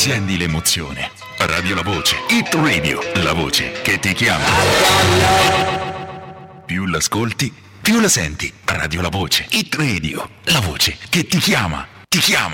Accendi l'emozione. Radio La Voce, Hit Radio, la voce che ti chiama. Più l'ascolti, più la senti. Radio La Voce, Hit Radio, la voce che ti chiama. Ti chiama.